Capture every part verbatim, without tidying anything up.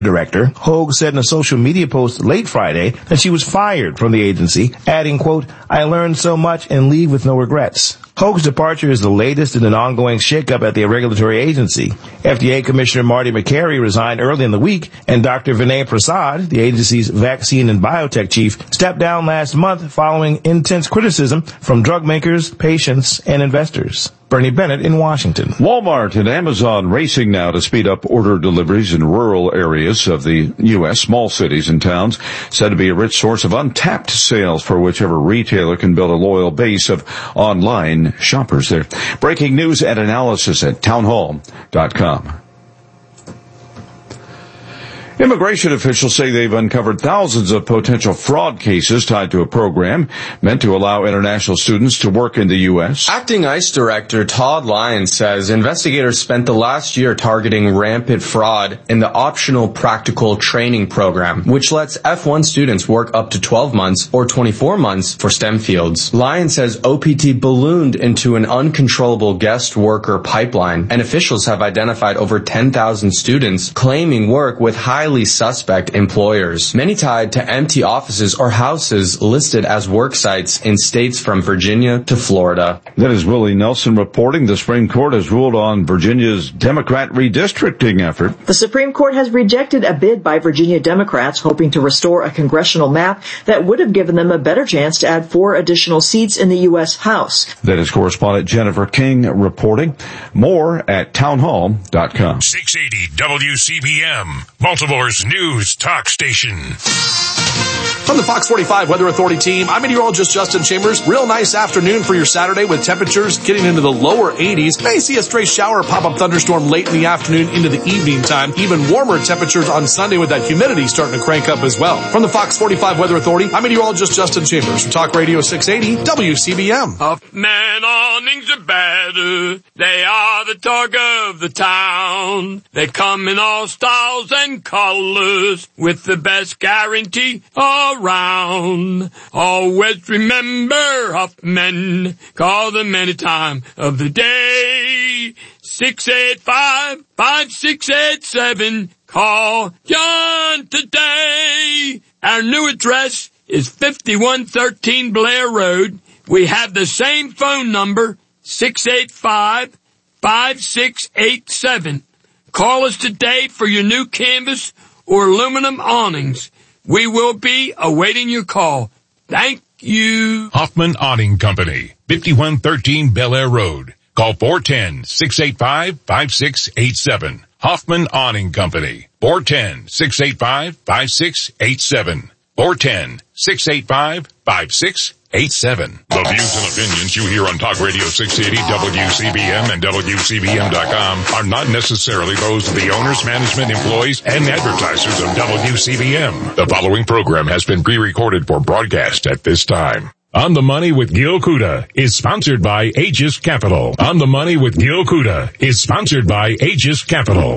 director. Hogue said in a social media post late Friday that she was fired from the agency, adding, quote, "I learned so much and leave with no regrets." Hogue's departure is the latest in an ongoing shakeup at the regulatory agency. F D A Commissioner Marty McCary resigned early in the week, and Doctor Vinay Prasad, the agency's vaccine and biotech chief, stepped down last month following intense criticism from drug makers, patients, and investors. Bernie Bennett in Washington. Walmart and Amazon racing now to speed up order deliveries in rural areas of the U S, small cities and towns, said to be a rich source of untapped sales for whichever retailer can build a loyal base of online shoppers there. Breaking news and analysis at townhall dot com. Immigration officials say they've uncovered thousands of potential fraud cases tied to a program meant to allow international students to work in the U S. Acting ICE Director Todd Lyons says investigators spent the last year targeting rampant fraud in the optional practical training program, which lets F one students work up to twelve months or twenty-four months for STEM fields. Lyons says O P T ballooned into an uncontrollable guest worker pipeline, and officials have identified over ten thousand students claiming work with highly suspect employers, many tied to empty offices or houses listed as work sites in states from Virginia to Florida. That is Willie Nelson reporting. The Supreme Court has ruled on Virginia's Democrat redistricting effort. The Supreme Court has rejected a bid by Virginia Democrats hoping to restore a congressional map that would have given them a better chance to add four additional seats in the U S House. That is correspondent Jennifer King reporting. More at townhall dot com. six eighty W C B M, Baltimore's news talk station. From the Fox forty-five Weather Authority team, I'm meteorologist Justin Chambers. Real nice afternoon for your Saturday with temperatures getting into the lower eighties. May see a stray shower pop-up thunderstorm late in the afternoon into the evening time. Even warmer temperatures on Sunday with that humidity starting to crank up as well. From the Fox forty-five Weather Authority, I'm meteorologist Justin Chambers from Talk Radio six eighty W C B M. Huffman awnings are better. They are the talk of the town. They come in all styles and colors with the best guarantee around. Always remember Huffman. Call them any time of the day. six eight five, five six eight seven. Call John today. Our new address is fifty-one thirteen Blair Road. We have the same phone number, six eight five, five six eight seven. Call us today for your new canvas or aluminum awnings. We will be awaiting your call. Thank you. Hoffman Awning Company, fifty-one thirteen Bel Air Road. Call four one zero, six eight five, five six eight seven. Hoffman Awning Company, four one zero, six eight five, five six eight seven. four one zero, six eight five, five six eight seven. The views and opinions you hear on Talk Radio six eighty, W C B M, and W C B M dot com are not necessarily those of the owners, management, employees, and advertisers of W C B M. The following program has been pre-recorded for broadcast at this time. On the Money with Gil Kuda is sponsored by Aegis Capital. On the Money with Gil Kuda is sponsored by Aegis Capital.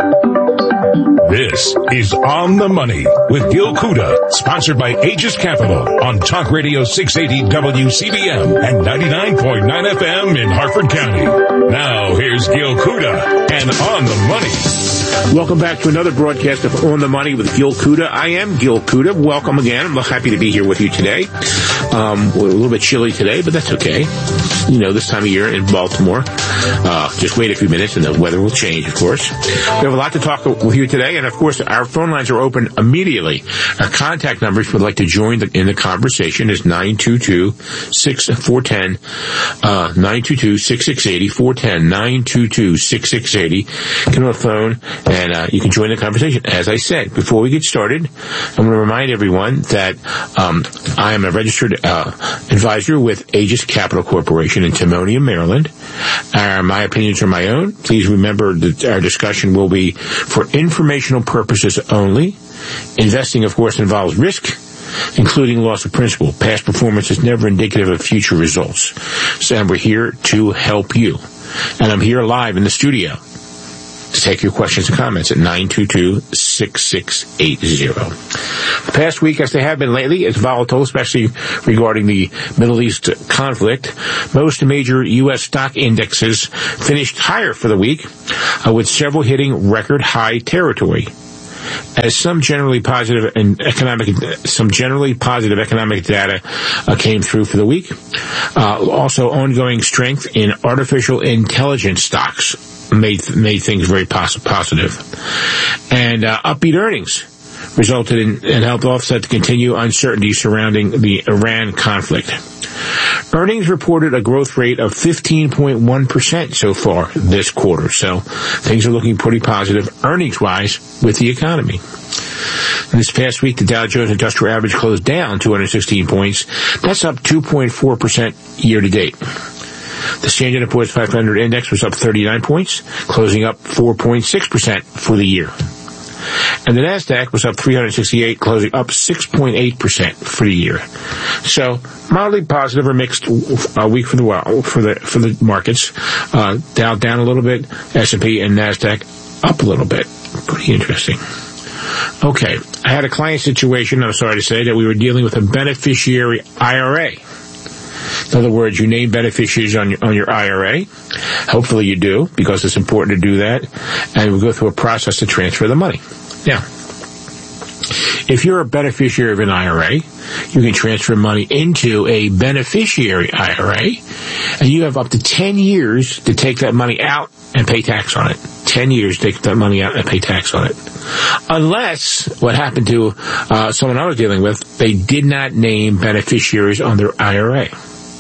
This is On the Money with Gil Kuda, sponsored by Aegis Capital on Talk Radio six eighty W C B M and ninety-nine point nine F M in Harford County. Now here's Gil Kuda and On the Money. Welcome back to another broadcast of On the Money with Gil Kuda. I am Gil Kuda. Welcome again. I'm happy to be here with you today. Um, we're a little bit chilly today, but that's okay. You know, this time of year in Baltimore. Uh, just wait a few minutes and the weather will change, of course. We have a lot to talk with you today, and of course, our phone lines are open immediately. Our contact number, if you would like to join the, in the conversation, is nine two two, six four one zero, uh, nine two two, six six eight zero, four one zero, nine two two, six six eight zero. Get on the phone, and uh, you can join the conversation. As I said, before we get started, I'm going to remind everyone that um, I am a registered uh, advisor with Aegis Capital Corporation in Timonium, Maryland. Uh, my opinions are my own. Please remember that our discussion will be for informational purposes only. Investing, of course, involves risk, including loss of principal. Past performance is never indicative of future results. So we're here to help you. And I'm here live in the studio to take your questions and comments at nine two two, six six eight zero. The past week, as they have been lately, is volatile, especially regarding the Middle East conflict. Most major U S stock indexes finished higher for the week, uh, with several hitting record high territory. as some generally positive and economic, some generally positive economic data uh, came through for the week. Uh, also, ongoing strength in artificial intelligence stocks made made things very pos- positive, and uh, upbeat earnings resulted in and helped offset the continued uncertainty surrounding the Iran conflict. Earnings reported a growth rate of fifteen point one percent so far this quarter, so things are looking pretty positive earnings-wise with the economy. This past week, the Dow Jones Industrial Average closed down two hundred sixteen points. That's up two point four percent year-to-date. The Standard and Poor's five hundred Index was up thirty-nine points, closing up four point six percent for the year. And the NASDAQ was up three hundred sixty-eight, closing up six point eight percent for the year. So, mildly positive or mixed uh, week for the for the for the markets. Uh, Dow down a little bit, S and P and NASDAQ up a little bit. Pretty interesting. Okay, I had a client situation, I'm sorry to say, that we were dealing with a beneficiary I R A. In other words, you name beneficiaries on your, on your I R A. Hopefully you do, because it's important to do that. And we go through a process to transfer the money. Now, if you're a beneficiary of an I R A, you can transfer money into a beneficiary I R A, and you have up to ten years to take that money out and pay tax on it. ten years to take that money out and pay tax on it. Unless, what happened to uh, someone I was dealing with, they did not name beneficiaries on their I R A.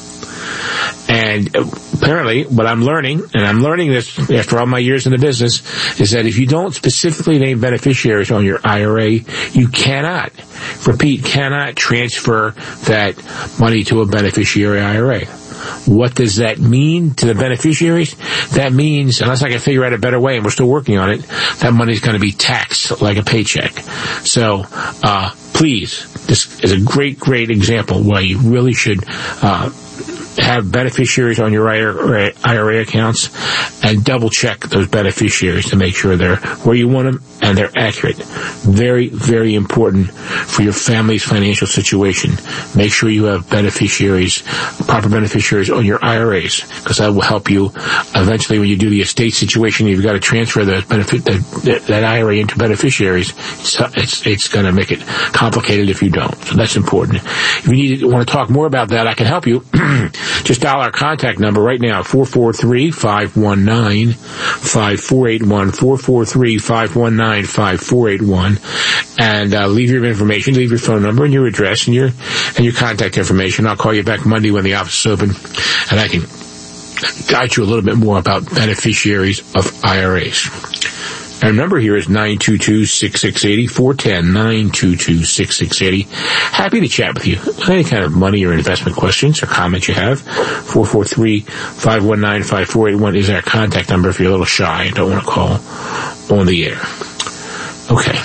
And apparently, what I'm learning, and I'm learning this after all my years in the business, is that if you don't specifically name beneficiaries on your I R A, you cannot, repeat, cannot transfer that money to a beneficiary I R A. What does that mean to the beneficiaries? That means, unless I can figure out a better way, and we're still working on it, that money is going to be taxed like a paycheck. So, uh, please, this is a great, great example why you really should, uh, have beneficiaries on your I R A accounts and double check those beneficiaries to make sure they're where you want them and they're accurate. Very, very important for your family's financial situation. Make sure you have beneficiaries, proper beneficiaries on your I R As, because that will help you eventually when you do the estate situation. You've got to transfer those benefit, that, that I R A into beneficiaries. It's, it's, it's going to make it complicated if you don't. So that's important. If you need, want to talk more about that, I can help you. Just dial our contact number right now, four four three, five one nine, five four eight one, four four three, five one nine, five four eight one, and uh, leave your information, leave your phone number and your address and your and your contact information. I'll call you back Monday when the office is open, and I can guide you a little bit more about beneficiaries of I R As. Our number here is nine two two, six six eight zero, four one zero, nine two two, six six eight zero. Happy to chat with you. Any kind of money or investment questions or comments you have, four four three, five one nine, five four eight one is our contact number if you're a little shy and don't want to call on the air. Okay.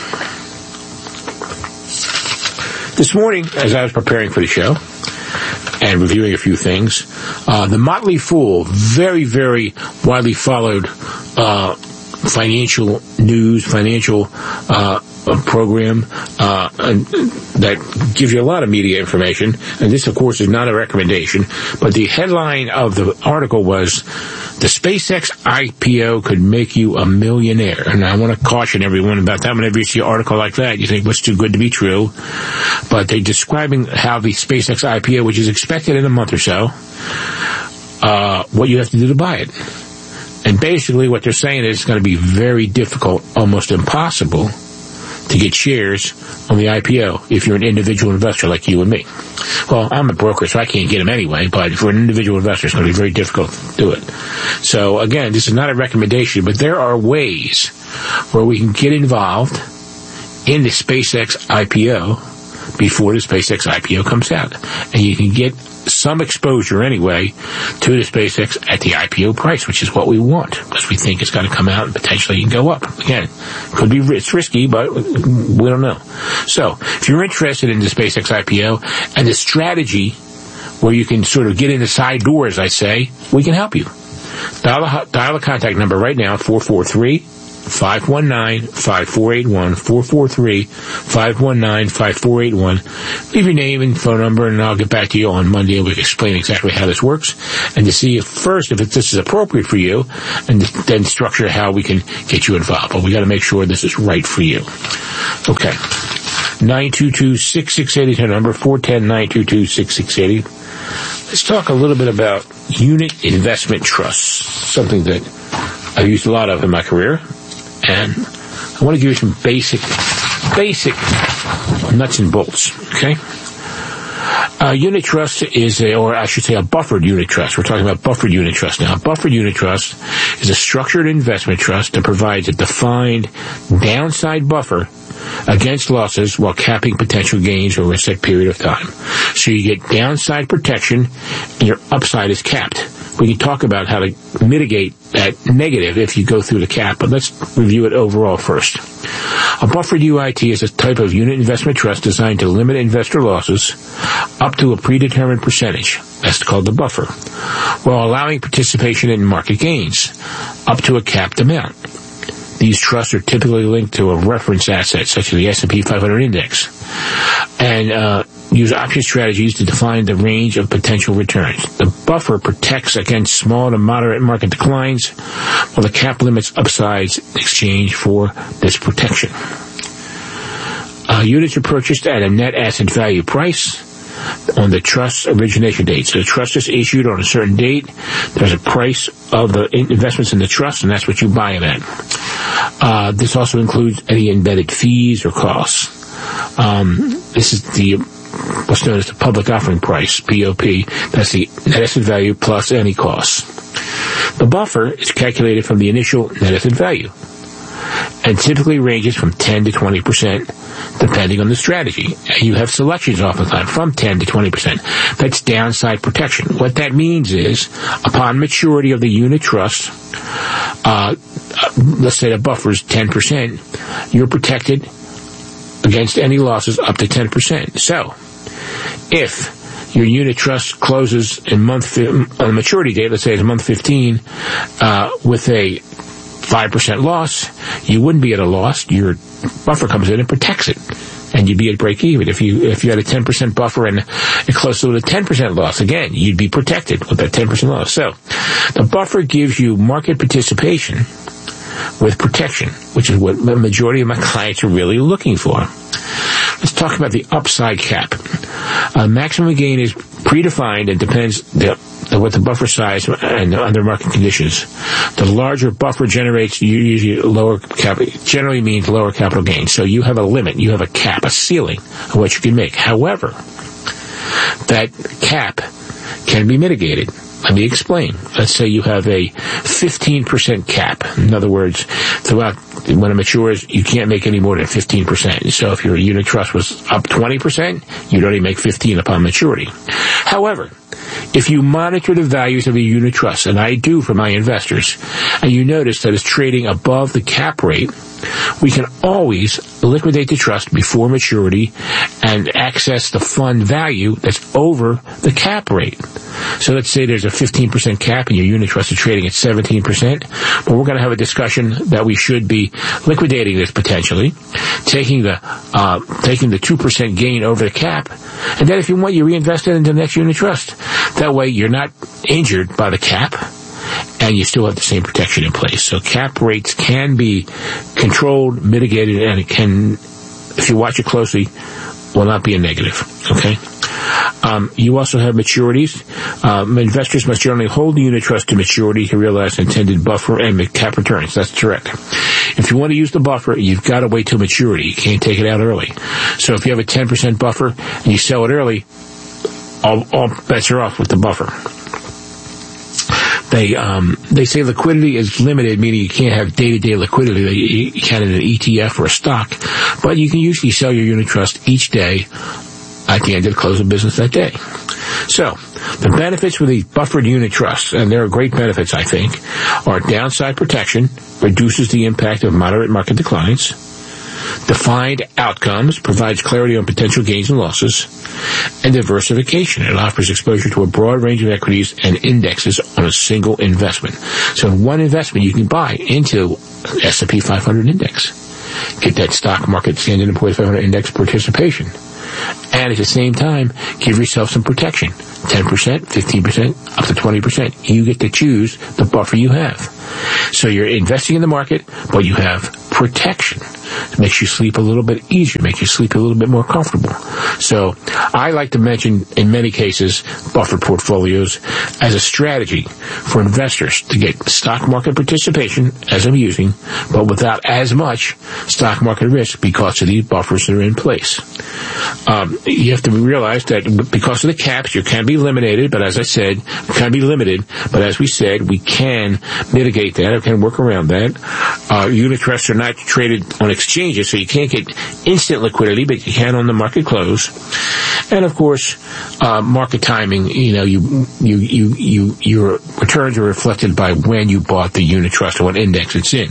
This morning, as I was preparing for the show and reviewing a few things, uh, the Motley Fool, very, very widely followed, uh, financial news, financial uh, program uh, that gives you a lot of media information. And this, of course, is not a recommendation, but the headline of the article was, the SpaceX I P O could make you a millionaire. And I want to caution everyone about that. Whenever you see an article like that, you think, what's too good to be true? But they're describing how the SpaceX I P O, which is expected in a month or so, uh, what you have to do to buy it. And basically what they're saying is it's going to be very difficult, almost impossible, to get shares on the I P O if you're an individual investor like you and me. Well, I'm a broker, so I can't get them anyway, but if you're an individual investor, it's going to be very difficult to do it. So, again, this is not a recommendation, but there are ways where we can get involved in the SpaceX I P O before the SpaceX I P O comes out. And you can get some exposure anyway to the SpaceX at the I P O price, which is what we want, because we think it's going to come out and potentially go up. Again, could be, it's risky, but we don't know. So, if you're interested in the SpaceX I P O and the strategy where you can sort of get in the side door, as I say, we can help you. Dial the, dial the contact number right now, four four three, five one nine, five four eight one, four four three, five one nine, five four eight one. Leave your name and phone number, and I'll get back to you on Monday, and we can explain exactly how this works, and to see if first if this is appropriate for you, and then structure how we can get you involved. But we got to make sure this is right for you. Okay. nine two two, six six eight zero is our number, four one zero, nine two two, six six eight zero. Let's talk a little bit about unit investment trusts, something that I've used a lot of in my career, and I want to give you some basic, basic nuts and bolts, okay? A unit trust is a, or I should say a buffered unit trust. We're talking about buffered unit trust now. A buffered unit trust is a structured investment trust that provides a defined downside buffer against losses while capping potential gains over a set period of time. So you get downside protection and your upside is capped. We can talk about how to mitigate that negative if you go through the cap, but let's review it overall first. A buffered U I T is a type of unit investment trust designed to limit investor losses up to a predetermined percentage. That's called the buffer, while allowing participation in market gains up to a capped amount. These trusts are typically linked to a reference asset, such as the S and P five hundred index, and uh, use option strategies to define the range of potential returns. The buffer protects against small to moderate market declines, while the cap limits upsides in exchange for this protection. Uh, units are purchased at a net asset value price on the trust's origination date. So the trust is issued on a certain date. There's a price of the investments in the trust, and that's what you buy it at. Uh, this also includes any embedded fees or costs. Um, this is the what's known as the public offering price, P O P. That's the net asset value plus any costs. The buffer is calculated from the initial net asset value and typically ranges from ten to twenty percent depending on the strategy. And you have selections oftentimes from ten to twenty percent. That's downside protection. What that means is, upon maturity of the unit trust, uh, let's say the buffer is ten percent, you're protected against any losses up to ten percent. So, if your unit trust closes in month on the maturity date, let's say it's month fifteen, uh, with a five percent loss, you wouldn't be at a loss. Your buffer comes in and protects it, and you'd be at break even. If you if you had a ten percent buffer and it closed with a ten percent loss, again, you'd be protected with that ten percent loss. So, the buffer gives you market participation with protection, which is what the majority of my clients are really looking for. Let's talk about the upside cap. Uh, maximum gain is predefined and depends the, the, what the buffer size and under market conditions. The larger buffer generates usually lower cap, generally means lower capital gain. So you have a limit, you have a cap, a ceiling of what you can make. However, that cap can be mitigated. Let me explain. Let's say you have a fifteen percent cap. In other words, throughout when it matures, you can't make any more than fifteen percent. So if your unit trust was up twenty percent, you'd only make fifteen upon maturity. However, if you monitor the values of a unit trust, and I do for my investors, and you notice that it's trading above the cap rate, we can always liquidate the trust before maturity and access the fund value that's over the cap rate. So let's say there's a fifteen percent cap and your unit trust is trading at seventeen percent. But we're going to have a discussion that we should be liquidating this potentially, taking the uh, taking the two percent gain over the cap, and then if you want, you reinvest it into the next unit trust. That way you're not injured by the cap, and you still have the same protection in place. So cap rates can be controlled, mitigated, and it can, if you watch it closely, will not be a negative. Okay? Um, you also have maturities. Um, investors must generally hold the unit trust to maturity to realize intended buffer and cap returns. That's correct. If you want to use the buffer, you've got to wait till maturity. You can't take it out early. So if you have a ten percent buffer and you sell it early, all, all bets are off with the buffer. They um, they say liquidity is limited, meaning you can't have day-to-day liquidity that you can in an E T F or a stock, but you can usually sell your unit trust each day at the end of the close of business that day. So, the benefits with the buffered unit trusts, and there are great benefits, I think, are downside protection, reduces the impact of moderate market declines, defined outcomes, provides clarity on potential gains and losses, and diversification. It offers exposure to a broad range of equities and indexes on a single investment. So in one investment, you can buy into S and P five hundred index. Get that stock market Standard and Poor's five hundred index participation. And at the same time, give yourself some protection. ten percent, fifteen percent, up to twenty percent. You get to choose the buffer you have. So you're investing in the market, but you have protection. It makes you sleep a little bit easier, makes you sleep a little bit more comfortable. So I like to mention, in many cases, buffer portfolios as a strategy for investors to get stock market participation, as I'm using, but without as much stock market risk because of these buffers that are in place. Um, you have to realize that because of the caps, you can be eliminated, but as I said, you can be limited, but as we said, we can mitigate that, or can work around that. Uh, unit trusts are not traded on exchanges, so you can't get instant liquidity, but you can on the market close. And of course, uh, market timing, you know, you, you, you, you, your returns are reflected by when you bought the unit trust or what index it's in.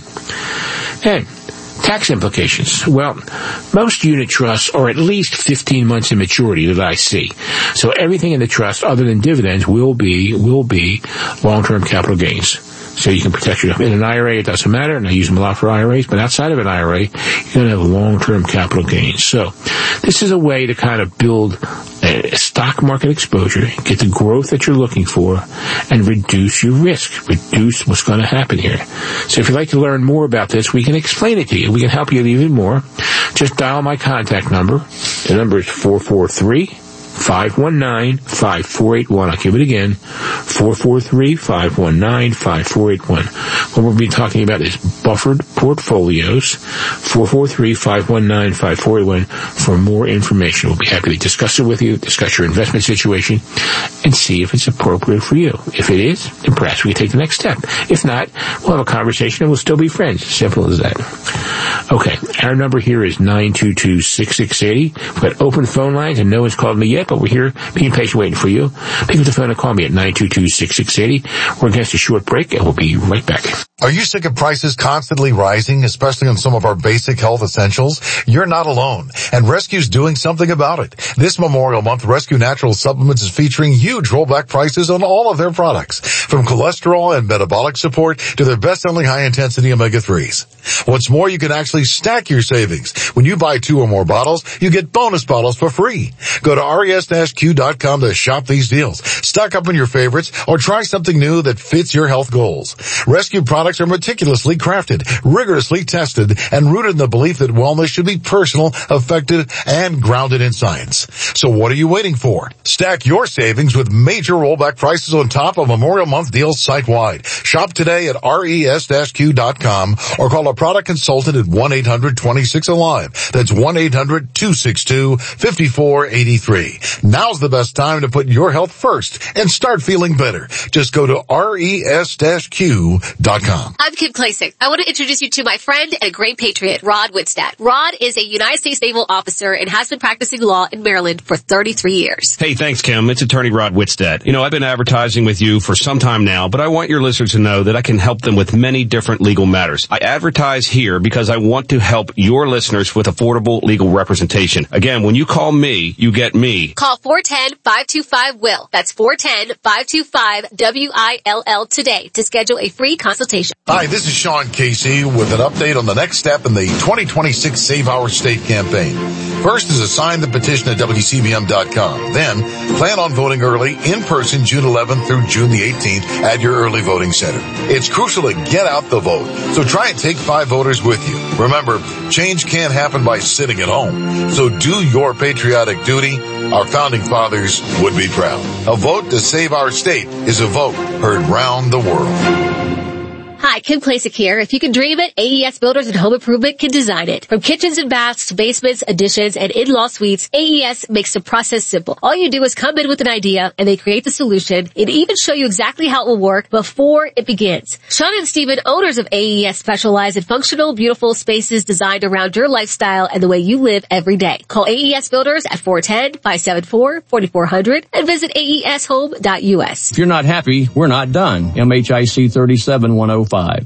And tax implications. Well, most unit trusts are at least fifteen months in maturity that I see. So everything in the trust other than dividends will be, will be long-term capital gains. So you can protect yourself. In an I R A, it doesn't matter, and I use them a lot for I R As, but outside of an I R A, you're going to have long-term capital gains. So this is a way to kind of build a stock market exposure, get the growth that you're looking for, and reduce your risk, reduce what's going to happen here. So if you'd like to learn more about this, we can explain it to you. We can help you even more. Just dial my contact number. The number is four four three, five one nine, five four eight one. I'll give it again, four four three, five one nine, five four eight one. What we'll be talking about is buffered portfolios, four four three, five one nine, five four eight one. For more information, we'll be happy to discuss it with you, discuss your investment situation, and see if it's appropriate for you. If it is, then perhaps we can take the next step. If not, we'll have a conversation and we'll still be friends. Simple as that. Okay, our number here is nine two two, six six eight zero. We've got open phone lines and no one's called me yet, but we're here being patient waiting for you. Pick up the phone and call me at nine two two, six six eight zero. We're against a short break and we'll be right back. Are you sick of prices constantly rising, especially on some of our basic health essentials? You're not alone, and Rescue's doing something about it. This Memorial Month, Rescue Natural Supplements is featuring huge rollback prices on all of their products, from cholesterol and metabolic support to their best-selling high-intensity omega threes. What's more, you can actually stack your savings. When you buy two or more bottles, you get bonus bottles for free. Go to res dash q dot com to shop these deals. Stock up on your favorites or try something new that fits your health goals. Rescue products are meticulously crafted, rigorously tested, and rooted in the belief that wellness should be personal, effective, and grounded in science. So what are you waiting for? Stack your savings with major rollback prices on top of Memorial Month deals site-wide. Shop today at res dash q dot com or call a product consultant at one eight hundred, two six, alive. That's one eight hundred, two six two, five four eight three. Now's the best time to put your health first and start feeling better. Just go to res dash q dot com. I'm Kim Klasick. I want to introduce you to my friend and a great patriot, Rod Whitstadt. Rod is a United States Naval officer and has been practicing law in Maryland for thirty-three years. Hey, thanks, Kim. It's attorney Rod Whitstadt. You know, I've been advertising with you for some time now, but I want your listeners to know that I can help them with many different legal matters. I advertise here because I want to help your listeners with affordable legal representation. Again, when you call me, you get me. Call four one zero, five two five, W I L L. That's four one zero, five two five, W I L L today to schedule a free consultation. Hi, this is Sean Casey with an update on the next step in the twenty twenty-six Save Our State campaign. First is to sign the petition at W C B M dot com. Then, plan on voting early in person June eleventh through June the eighteenth at your early voting center. It's crucial to get out the vote, so try and take five voters with you. Remember, change can't happen by sitting at home, so do your patriotic duty. Our founding fathers would be proud. A vote to save our state is a vote heard round the world. Hi, Kim Klasick here. If you can dream it, A E S Builders and Home Improvement can design it. From kitchens and baths to basements, additions, and in-law suites, A E S makes the process simple. All you do is come in with an idea, and they create the solution, and even show you exactly how it will work before it begins. Sean and Steven, owners of A E S, specialize in functional, beautiful spaces designed around your lifestyle and the way you live every day. Call A E S Builders at four one zero, five seven four, four four zero zero and visit A E S home dot U S. If you're not happy, we're not done. M H I C three seven one oh five.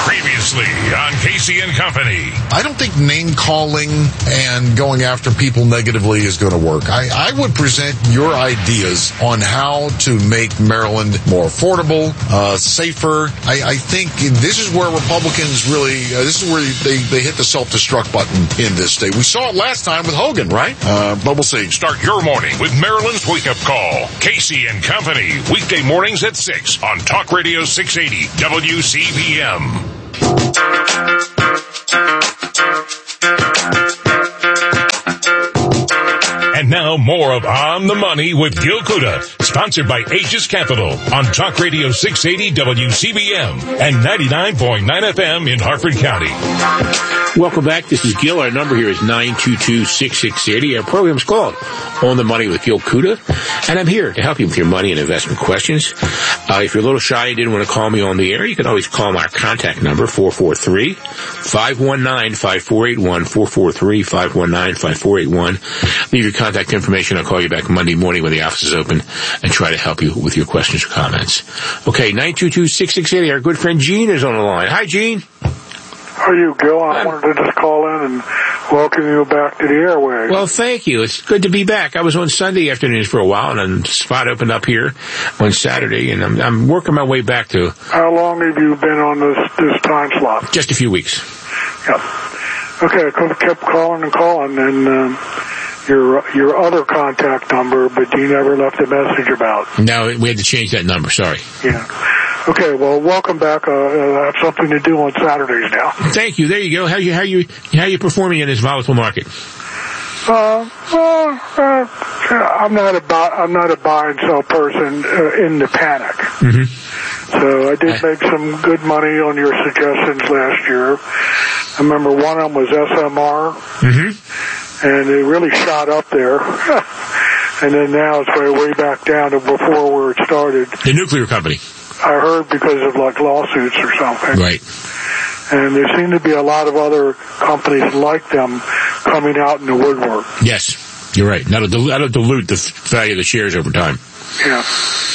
Previously on Casey and Company. I don't think name calling and going after people negatively is going to work. I, I would present your ideas on how to make Maryland more affordable, uh, safer. I, I think this is where Republicans really, uh, this is where they, they hit the self-destruct button in this state. We saw it last time with Hogan, right? Uh, but we'll see. Start your morning with Maryland's Wake Up Call. Casey and Company. Weekday mornings at six on Talk Radio six eighty W C B M. And now more of On the Money with Gil Kuda, sponsored by Aegis Capital on Talk Radio six eighty W C B M and ninety-nine point nine F M in Harford County. Welcome back. This is Gil. Our number here is nine two two, six six eight zero. Our program's called On the Money with Gil Kuda, and I'm here to help you with your money and investment questions. Uh, if you're a little shy and didn't want to call me on the air, you can always call our contact number, four four three, five one nine, five four eight one, four four three, five one nine, five four eight one. Leave your contact information. I'll call you back Monday morning when the office is open and try to help you with your questions or comments. Okay, nine two two, six six eight zero. Our good friend Gene is on the line. Hi, Gene. How are you, Gil? I wanted to just call in and welcome you back to the airwaves. Well, thank you. It's good to be back. I was on Sunday afternoons for a while, and then the spot opened up here on Saturday, and I'm, I'm working my way back to... How long have you been on this, this time slot? Just a few weeks. Yep. Okay, I kept calling and calling, and um, your your other contact number, but you never left a message about. No, we had to change that number. Sorry. Yeah. Okay, well, welcome back. Uh, I have something to do on Saturdays now. Thank you. There you go. How you how you how you performing in this volatile market? Uh, well, uh, I'm not a buy, I'm not a buy and sell person uh, in the panic. Mm-hmm. So I did make some good money on your suggestions last year. I remember one of them was S M R, mm-hmm. and it really shot up there. And then now it's way way back down to before where it started. The nuclear company. I heard because of like lawsuits or something. Right. And there seem to be a lot of other companies like them coming out in the woodwork. Yes, you're right. That'll, dil- that'll dilute the value of the shares over time. Yeah.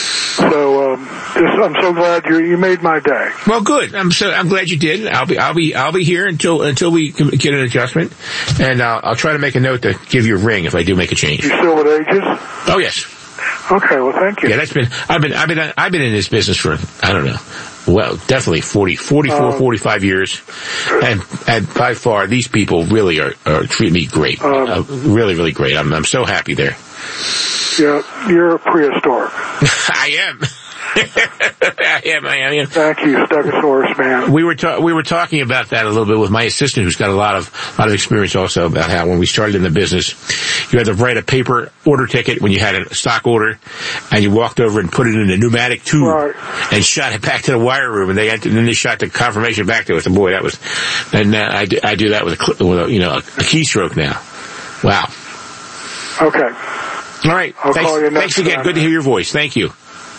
So um, this, I'm so glad you you made my day. Well, good. I'm so I'm glad you did. I'll be I'll be I'll be here until until we get an adjustment, and uh, I'll try to make a note to give you a ring if I do make a change. You still with Aegis? Oh yes. Okay. Well, thank you. Yeah, that's been I've been I've been I've been in this business for I don't know. Well, definitely forty, forty-four, uh, forty-five years, and and by far these people really are, are treating me great, um, uh, really really great. I'm I'm so happy there. Yeah, you're prehistoric. I am. I am, I am. Thank you, Stegosaurus man. We were ta- we were talking about that a little bit with my assistant, who's got a lot of lot of experience also, about how when we started in the business, you had to write a paper order ticket when you had a stock order, and you walked over and put it in a pneumatic tube right. and shot it back to the wire room, and they and then they shot the confirmation back to us. And boy, that was. And uh, I do, I do that with a, with a you know a, a keystroke now. Wow. Okay. All right. I'll thanks, call you next thanks again. time. Good to hear your voice. Thank you.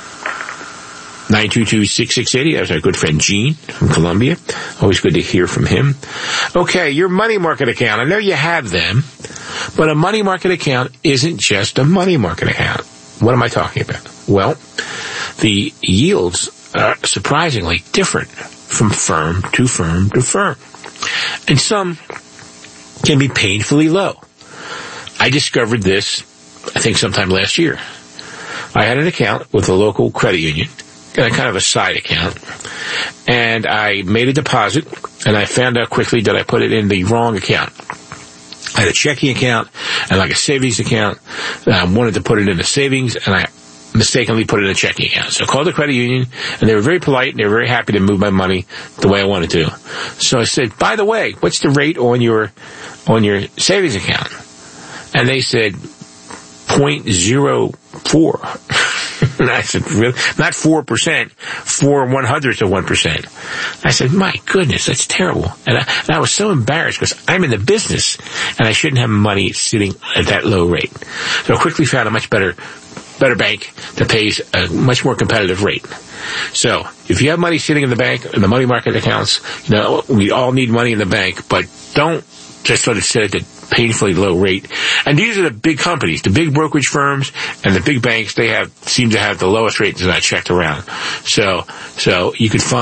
nine two two, six six eight zero. That was our good friend Gene from Columbia. Always good to hear from him. Okay, your money market account. I know you have them, but a money market account isn't just a money market account. What am I talking about? Well, the yields are surprisingly different from firm to firm to firm. And some can be painfully low. I discovered this, I think, sometime last year. I had an account with a local credit union, a kind of a side account, and I made a deposit, and I found out quickly that I put it in the wrong account. I had a checking account and like a savings account. I wanted to put it in the savings, and I mistakenly put it in a checking account. So I called the credit union, and they were very polite, and they were very happy to move my money the way I wanted to. So I said, by the way, what's the rate on your on your savings account? And they said, point zero four. And I said, really? Not four percent, four one hundredths of one percent. I said, my goodness, that's terrible. And I, and I was so embarrassed because I'm in the business and I shouldn't have money sitting at that low rate. So I quickly found a much better, better bank that pays a much more competitive rate. So if you have money sitting in the bank, in the money market accounts, you know, we all need money in the bank, but don't just sort of sit at the painfully low rate. And these are the big companies, the big brokerage firms and the big banks. They have seem to have the lowest rates that I checked around. So, so you could find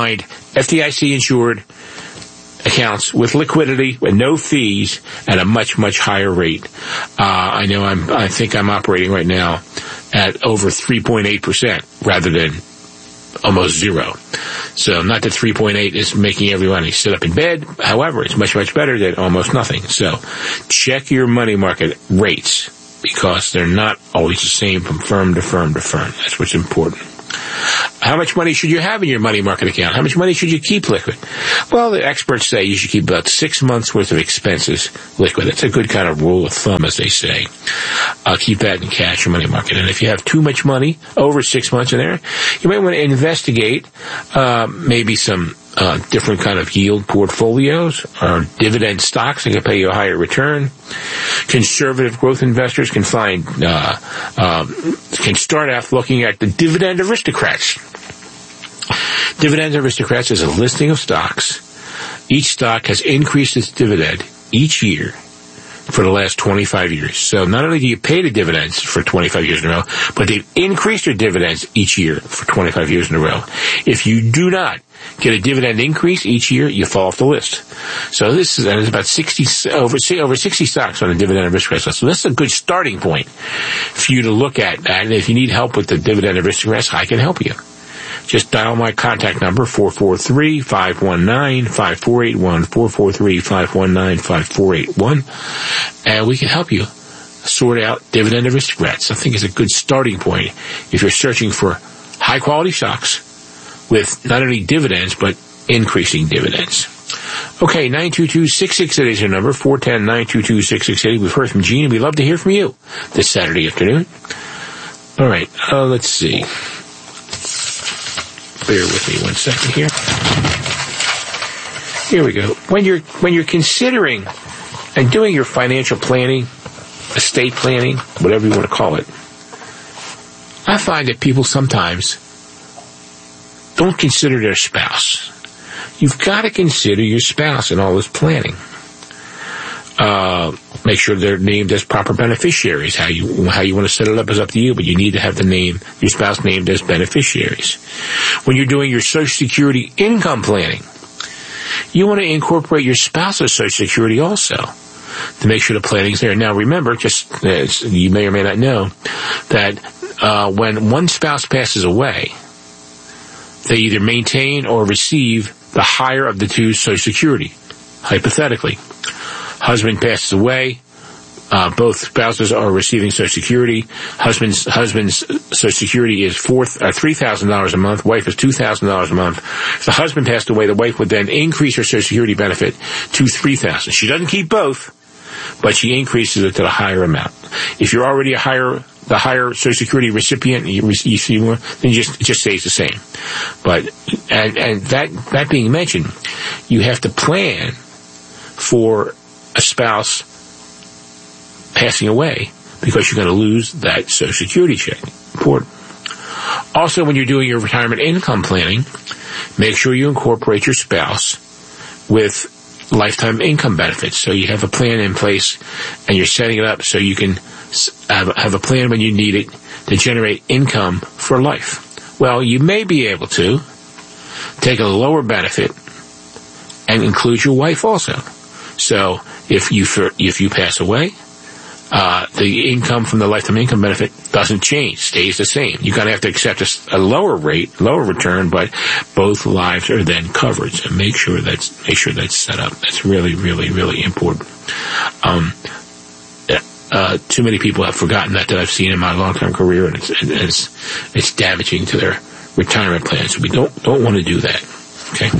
F D I C insured accounts with liquidity, with no fees, at a much, much higher rate. Uh, I know I'm, I think I'm operating right now at over three point eight percent rather than almost zero. So not that three point eight is making everyone sit up in bed. However, it's much, much better than almost nothing. So check your money market rates because they're not always the same from firm to firm to firm. That's what's important. How much money should you have in your money market account? How much money should you keep liquid? Well, the experts say you should keep about six months worth of expenses liquid. That's a good kind of rule of thumb, as they say. Uh, keep that in cash or money market. And if you have too much money, over six months in there, you might want to investigate uh, maybe some uh, different kind of yield portfolios or dividend stocks that can pay you a higher return. Conservative growth investors can find, uh, uh, can start off looking at the Dividend Aristocrats. Dividend Aristocrats is a listing of stocks. Each stock has increased its dividend each year for the last twenty-five years. So not only do you pay the dividends for twenty-five years in a row, but they've increased their dividends each year for twenty-five years in a row. If you do not get a dividend increase each year, you fall off the list. So this is, and it's about sixty, over, over sixty stocks on the Dividend Aristocrats list. So this is a good starting point for you to look at. And if you need help with the Dividend Aristocrats, I can help you. Just dial my contact number, four four three, five one nine, five four eight one, four four three, five one nine, five four eight one, and we can help you sort out Dividend Aristocrats. I think it's a good starting point if you're searching for high-quality stocks with not only dividends, but increasing dividends. Okay, nine two two, six six eight is your number, four one zero, nine two two, six six eight. We've heard from Gene, and we'd love to hear from you this Saturday afternoon. All right, uh, let's see. Bear with me one second here. Here we go. When you're when you're considering and doing your financial planning, estate planning, whatever you want to call it, I find that people sometimes don't consider their spouse. You've got to consider your spouse in all this planning. Uh, make sure they're named as proper beneficiaries. How you how you want to set it up is up to you, but you need to have the name, your spouse named as beneficiaries. When you're doing your Social Security income planning, you want to incorporate your spouse's Social Security also to make sure the planning's there. Now remember, just as you may or may not know, that uh, when one spouse passes away, they either maintain or receive the higher of the two Social Security, hypothetically. Husband passes away, uh, both spouses are receiving Social Security. Husband's, husband's Social Security is four, uh, three thousand dollars a month, wife is two thousand dollars a month. If the husband passed away, the wife would then increase her Social Security benefit to three thousand dollars. She doesn't keep both, but she increases it to the higher amount. If you're already a higher, the higher Social Security recipient, you receive more, then you just, it just stays the same. But, and, and that, that being mentioned, you have to plan for a spouse passing away because you're going to lose that Social Security check. Important. Also, when you're doing your retirement income planning, make sure you incorporate your spouse with lifetime income benefits. So you have a plan in place and you're setting it up so you can have, have a plan when you need it to generate income for life. Well, you may be able to take a lower benefit and include your wife also. So if you if you pass away, uh, the income from the lifetime income benefit doesn't change, stays the same. You're going to have to accept a, a lower rate, lower return, but both lives are then covered. So make sure that's make sure that's set up. That's really, really, really important. Um, uh, too many people have forgotten that that I've seen in my long-term career, and it's it's it's damaging to their retirement plans. So we don't don't want to do that. Okay.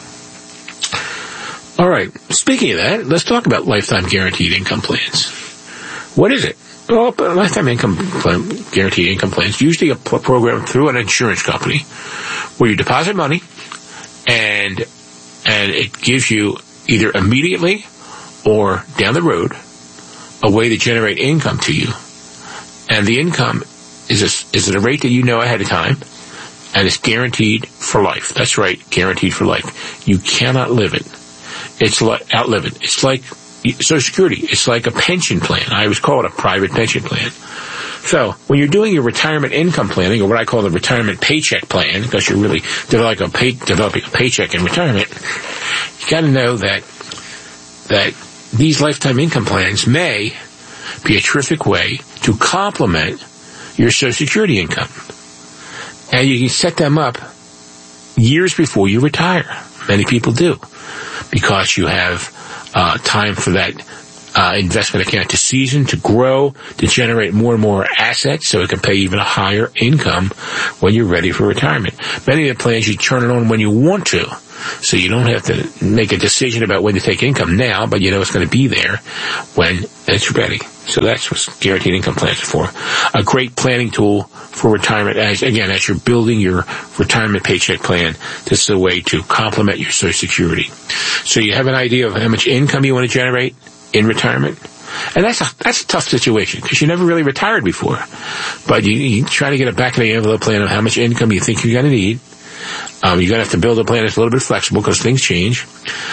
All right. Speaking of that, let's talk about lifetime guaranteed income plans. What is it? Well, a lifetime income plan, guaranteed income plan is usually a p- program through an insurance company where you deposit money and and it gives you either immediately or down the road a way to generate income to you. And the income is a, is at a rate that you know ahead of time, and it's guaranteed for life. That's right, guaranteed for life. You cannot live it. It's like, outlive it. It's like Social Security. It's like a pension plan. I always call it a private pension plan. So when you're doing your retirement income planning, or what I call the retirement paycheck plan, because you're really developing a, pay, developing a paycheck in retirement, you got to know that that these lifetime income plans may be a terrific way to complement your Social Security income. And you can set them up years before you retire. Many people do, because you have uh, time for that uh, investment account to season, to grow, to generate more and more assets so it can pay even a higher income when you're ready for retirement. Many of the plans, you turn it on when you want to, so you don't have to make a decision about when to take income now, but you know it's going to be there when it's ready. So that's what guaranteed income plans are for. A great planning tool for retirement, as again, as you're building your retirement paycheck plan, this is a way to complement your Social Security. So you have an idea of how much income you want to generate in retirement. And that's a, that's a tough situation, because you never really retired before. But you, you try to get a back-of-the-envelope plan of how much income you think you're going to need. Um, you're going to have to build a plan that's a little bit flexible because things change.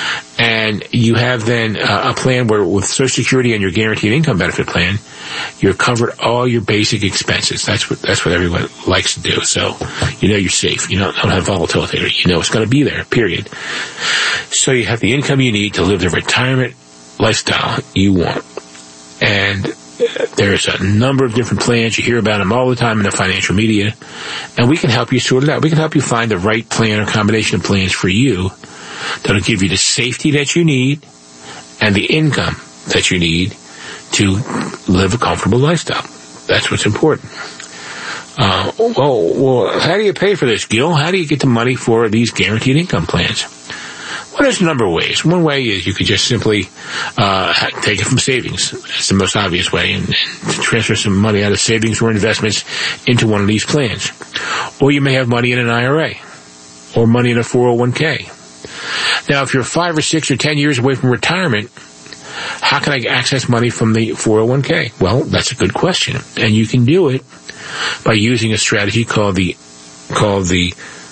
And you have then uh, a plan where with Social Security and your guaranteed income benefit plan, you're covered all your basic expenses. That's what that's what everyone likes to do. So you know you're safe. You don't, don't have volatility. You know it's going to be there, period. So you have the income you need to live the retirement lifestyle you want. And there's a number of different plans. You hear about them all the time in the financial media. And we can help you sort it out. We can help you find the right plan or combination of plans for you that'll give you the safety that you need and the income that you need to live a comfortable lifestyle. That's what's important. Uh, well, well, how do you pay for this, Gil? How do you get the money for these guaranteed income plans? Well, there's a number of ways. One way is you could just simply uh take it from savings. That's the most obvious way, and, and transfer some money out of savings or investments into one of these plans. Or you may have money in an I R A or money in a four oh one k. Now, if you're five or six or ten years away from retirement, how can I access money from the four oh one k? Well, that's a good question, and you can do it by using a strategy called the called the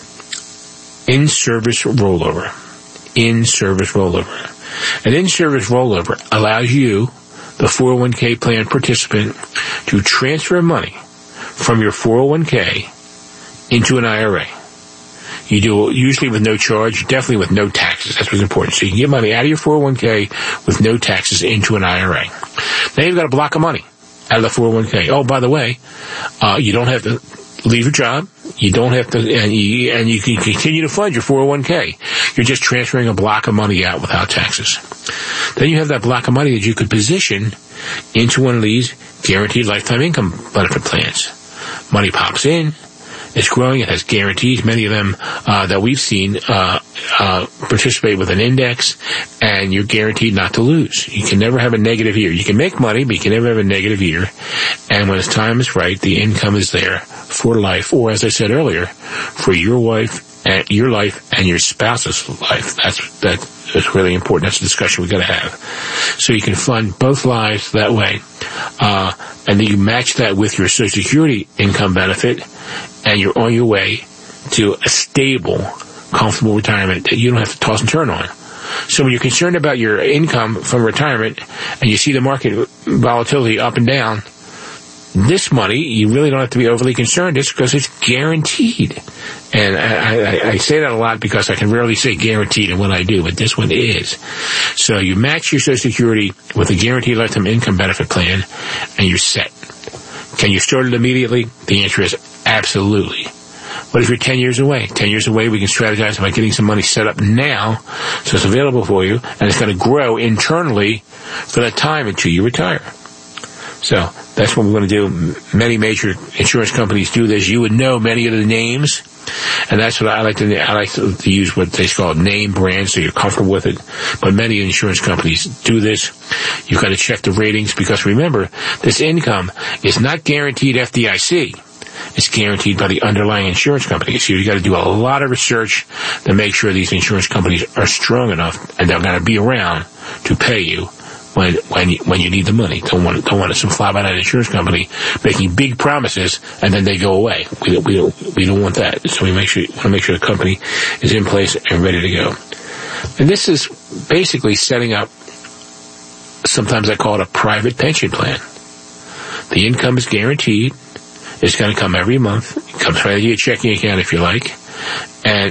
in-service rollover. In-service rollover. An in-service rollover allows you, the four oh one k plan participant, to transfer money from your four oh one k into an I R A. You do it usually with no charge, definitely with no taxes. That's what's important. So you can get money out of your four oh one k with no taxes into an I R A. Now you've got a block of money out of the four oh one k. Oh, by the way, uh, you don't have to leave your job. You don't have to, and you, and you can continue to fund your four oh one k. You're just transferring a block of money out without taxes. Then you have that block of money that you could position into one of these guaranteed lifetime income benefit plans. Money pops in. It's growing. It has guarantees. Many of them uh, that we've seen uh, uh, participate with an index, and you're guaranteed not to lose. You can never have a negative year. You can make money, but you can never have a negative year. And when its time is right, the income is there for life, or as I said earlier, for your wife and your life and your spouse's life. That's that. That's really important. That's a discussion we've got to have. So you can fund both lives that way, uh, and then you match that with your Social Security income benefit, and you're on your way to a stable, comfortable retirement that you don't have to toss and turn on. So when you're concerned about your income from retirement and you see the market volatility up and down, this money, you really don't have to be overly concerned. It's because it's guaranteed. And I, I, I say that a lot because I can rarely say guaranteed in what I do, but this one is. So you match your Social Security with a guaranteed lifetime income benefit plan, and you're set. Can you start it immediately? The answer is absolutely. What if you're ten years away? ten years away, we can strategize about getting some money set up now so it's available for you, and it's going to grow internally for that time until you retire. So that's what we're going to do. Many major insurance companies do this. You would know many of the names, and that's what I like to. I like to, to use what they call name brands, so you're comfortable with it. But many insurance companies do this. You've got to check the ratings because remember, this income is not guaranteed F D I C. It's guaranteed by the underlying insurance company. So you've got to do a lot of research to make sure these insurance companies are strong enough and they're going to be around to pay you when when you, when you need the money. Don't want don't want some fly-by-night insurance company making big promises and then they go away. We don't, we don't we don't want that. So we make sure want to make sure the company is in place and ready to go. And this is basically setting up. Sometimes I call it a private pension plan. The income is guaranteed. It's going to come every month. It comes right out of your checking account if you like. And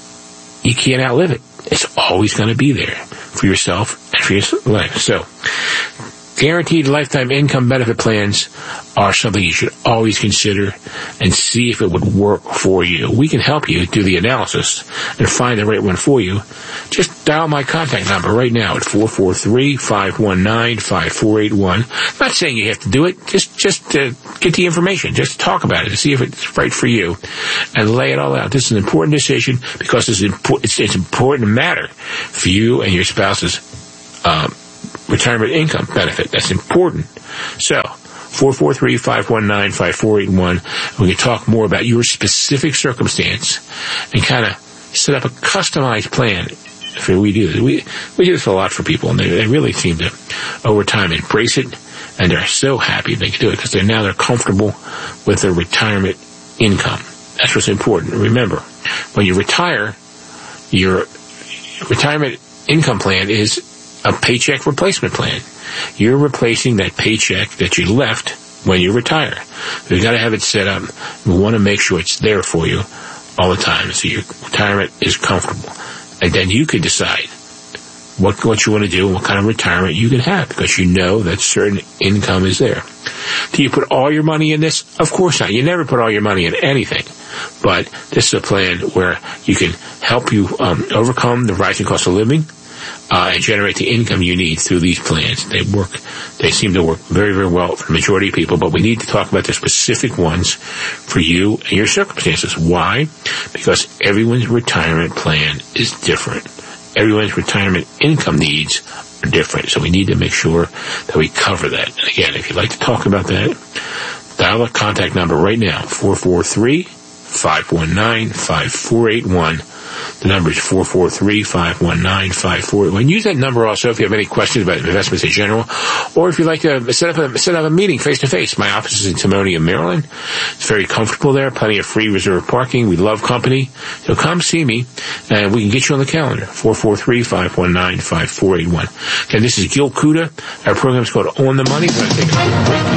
you can't outlive it. It's always going to be there for yourself and for your life. So, guaranteed lifetime income benefit plans are something you should always consider and see if it would work for you. We can help you do the analysis and find the right one for you. Just dial my contact number right now at four four three, five one nine, five four eight one. I'm not saying you have to do it. Just just uh, get the information. Just talk about it to see if it's right for you and lay it all out. This is an important decision because it's, impo- it's, it's important matter for you and your spouse's um, retirement income benefit. That's important. So, four four three, five one nine, five four eight one. We can talk more about your specific circumstance and kind of set up a customized plan. For we do this. We, we do this a lot for people, and they, they really seem to, over time, embrace it, and they're so happy they can do it because they're now they're comfortable with their retirement income. That's what's important. Remember, when you retire, your retirement income plan is a paycheck replacement plan. You're replacing that paycheck that you left when you retire. We've got to have it set up. We want to make sure it's there for you all the time so your retirement is comfortable. And then you can decide what what you want to do and what kind of retirement you can have because you know that certain income is there. Do you put all your money in this? Of course not. You never put all your money in anything. But this is a plan where you can help you um, overcome the rising cost of living uh, and generate the income you need through these plans. They work. They seem to work very, very well for the majority of people, but we need to talk about the specific ones for you and your circumstances. Why? Because everyone's retirement plan is different. Everyone's retirement income needs are different, so we need to make sure that we cover that. And again, if you'd like to talk about that, dial the contact number right now, four four three, five one nine, five four eight one. The number is four four three, five one nine, five four eight one. Use that number also if you have any questions about investments in general, or if you'd like to set up a, set up a meeting face-to-face. My office is in Timonium, Maryland. It's very comfortable there, plenty of free reserve parking. We love company. So come see me, and we can get you on the calendar, four four three, five one nine, five four eight one. Again, this is Gil Kuda. Our program is called On the Money. We're going to take a break.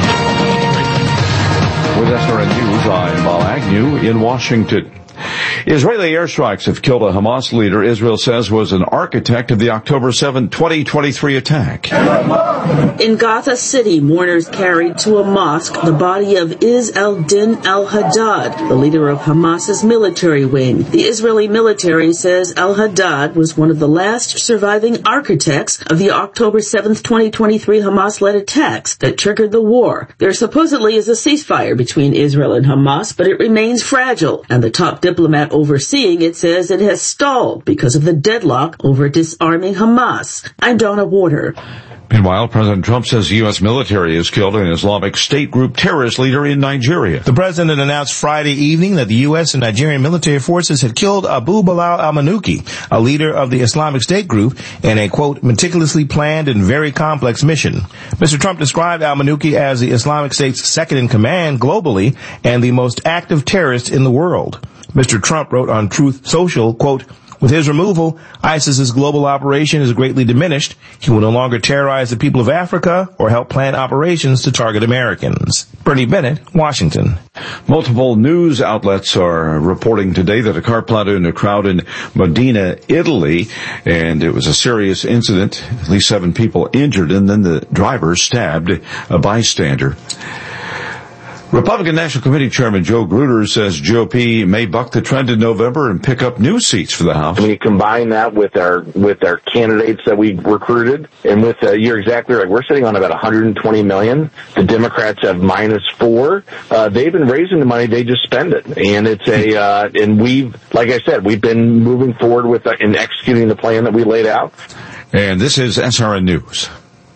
With S R N News, I'm Bob Agnew in Washington. Israeli airstrikes have killed a Hamas leader Israel says was an architect of the October seventh, twenty twenty-three attack. In Gaza City, mourners carried to a mosque the body of Izz al-Din al-Haddad, the leader of Hamas's military wing. The Israeli military says al-Haddad was one of the last surviving architects of the October seventh, twenty twenty-three Hamas-led attacks that triggered the war. There supposedly is a ceasefire between Israel and Hamas, but it remains fragile, and the top diplomat overseeing it says it has stalled because of the deadlock over disarming Hamas. I'm Donna Warder. Meanwhile, President Trump says the U S military has killed an Islamic State group terrorist leader in Nigeria. The president announced Friday evening that the U S and Nigerian military forces had killed Abu Bilal al-Manuki, a leader of the Islamic State group, in a, quote, meticulously planned and very complex mission. Mister Trump described al-Manuki as the Islamic State's second in command globally and the most active terrorist in the world. Mister Trump wrote on Truth Social, quote, with his removal, ISIS's global operation is greatly diminished. He will no longer terrorize the people of Africa or help plan operations to target Americans. Bernie Bennett, Washington. Multiple news outlets are reporting today that a car plowed into a crowd in Modena, Italy, and it was a serious incident. At least seven people injured, and then the driver stabbed a bystander. Republican National Committee Chairman Joe Gruder says G O P may buck the trend in November and pick up new seats for the House. When you combine that with our with our candidates that we recruited, and with uh, you're exactly right, we're sitting on about one hundred twenty million. The Democrats have minus four. Uh, they've been raising the money; they just spend it, and it's a uh, and we've, like I said, we've been moving forward with uh, in executing the plan that we laid out. And this is S R N News.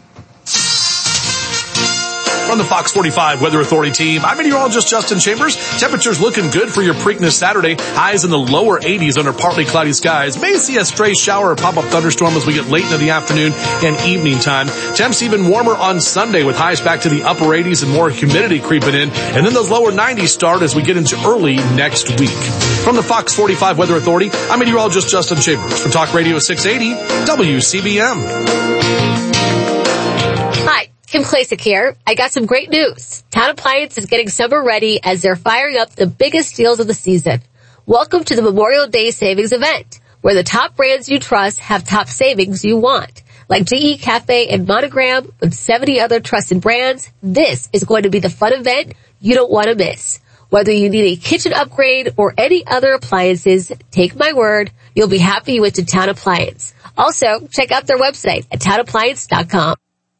From the Fox forty-five Weather Authority team, I'm meteorologist Justin Chambers. Temperatures looking good for your Preakness Saturday. Highs in the lower eighties under partly cloudy skies. May see a stray shower or pop-up thunderstorm as we get late into the afternoon and evening time. Temps even warmer on Sunday with highs back to the upper eighties and more humidity creeping in. And then those lower nineties start as we get into early next week. From the Fox forty-five Weather Authority, I'm meteorologist Justin Chambers for Talk Radio six eighty W C B M. Hi. Kim Klacik here. I got some great news. Town Appliance is getting summer ready as they're firing up the biggest deals of the season. Welcome to the Memorial Day Savings event, where the top brands you trust have top savings you want. Like G E Cafe and Monogram with seventy other trusted brands, this is going to be the fun event you don't want to miss. Whether you need a kitchen upgrade or any other appliances, take my word, you'll be happy with the Town Appliance. Also, check out their website at town appliance dot com.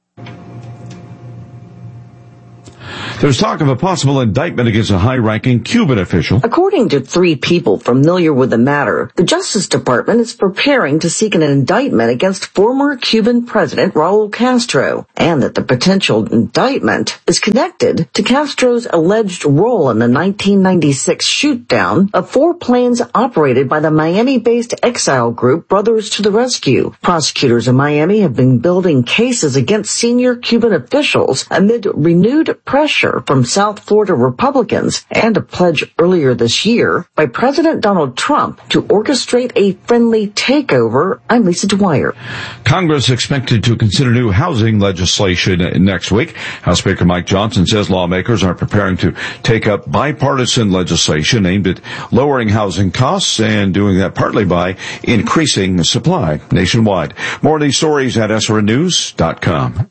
There's talk of a possible indictment against a high-ranking Cuban official. According to three people familiar with the matter, the Justice Department is preparing to seek an indictment against former Cuban President Raul Castro, and that the potential indictment is connected to Castro's alleged role in the nineteen ninety-six shoot-down of four planes operated by the Miami-based exile group Brothers to the Rescue. Prosecutors in Miami have been building cases against senior Cuban officials amid renewed pressure from South Florida Republicans and a pledge earlier this year by President Donald Trump to orchestrate a friendly takeover. I'm Lisa Dwyer. Congress expected to consider new housing legislation next week. House Speaker Mike Johnson says lawmakers are preparing to take up bipartisan legislation aimed at lowering housing costs and doing that partly by increasing the supply nationwide. More of these stories at S R N news dot com.